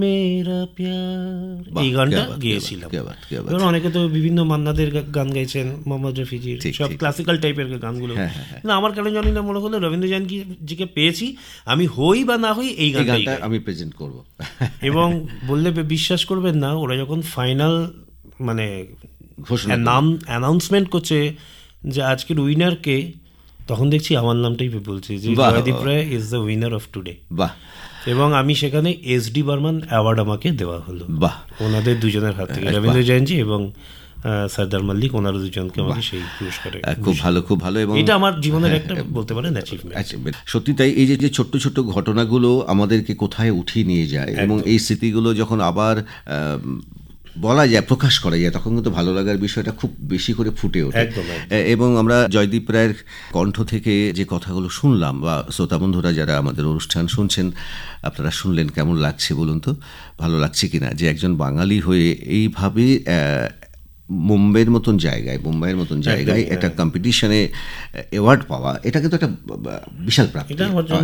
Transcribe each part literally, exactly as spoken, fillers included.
মেরা প্যার, এই গানটা গেয়েছিলাম। এবার অনেকে তো বিভিন্ন মান্নাদের গান গাইছেন, মোহাম্মদ রফিজির, সব ক্লাসিক্যাল টাইপের গানগুলো। না, আমার কেন জানি না মনে হলো রবীন্দ্র জয়ন্তীজিকে পেয়েছি, আমি হই বা না হই এই গানটা আমি প্রেজেন্ট করব। এবং বললে বিশ্বাস করবেন না, ওরা যখন ফাইনাল মানে নাম অ্যানাউন্সমেন্ট করছে যে আজকের উইনারকে, তখন দেখছি আমার নামটাই বলছে যে জয়দীপ রায় is the winner of today. বাহ। এবং আমি সেখানে এস ডি বর্মন অ্যাওয়ার্ড আমাকে দেওয়া হলো। বাহ। ওনাদের দুজনের হাত থেকে, রবীন্দ্র জয়ন্তী এবং সর্দার মল্লিক, ওনারা দুজনকে আমাকে সেই পুরস্কারে। খুব ভালো, খুব ভালো। এবং এটা আমার জীবনের একটা বলতে পারেন অ্যাচিভমেন্ট। সত্যি তাই। এই যে ছোট্ট ছোট্ট ঘটনাগুলো আমাদেরকে কোথায় উঠিয়ে নিয়ে যায়, এবং এই স্মৃতিগুলো যখন আবার বলা যায়, প্রকাশ করা যায়, তখন কিন্তু ভালো লাগার বিষয়টা খুব বেশি করে ফুটে ওঠে। এবং আমরা জয়দীপ রায়ের কণ্ঠ থেকে যে কথাগুলো শুনলাম, বা শ্রোতা বন্ধুরা যারা আমাদের অনুষ্ঠান শুনছেন, আপনারা শুনলেন, কেমন লাগছে বলুন তো? ভালো লাগছে কিনা যে একজন বাঙালি হয়ে এইভাবে মুম্বাইয়ের মতন জায়গায় মুম্বাইয়ের মতন জায়গায় একটা কম্পিটিশনে অ্যাওয়ার্ড পাওয়া, এটা কিন্তু একটা বিশাল প্রাপ্তি।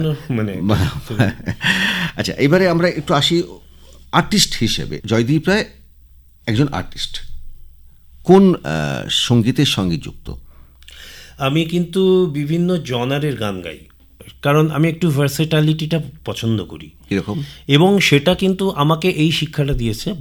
আচ্ছা, এবারে আমরা একটু আসি আর্টিস্ট হিসেবে। জয়দীপ রায় একজন আর্টিস্ট, কোন সঙ্গীতের সঙ্গে যুক্ত? আমি কিন্তু বিভিন্ন জনারের গান গাই, কারণ আমি একটু ভার্সেটালিটিটা পছন্দ করি। কিরকম? এবং সেটা কিন্তু আমাকে এই শিক্ষাটা দিয়েছে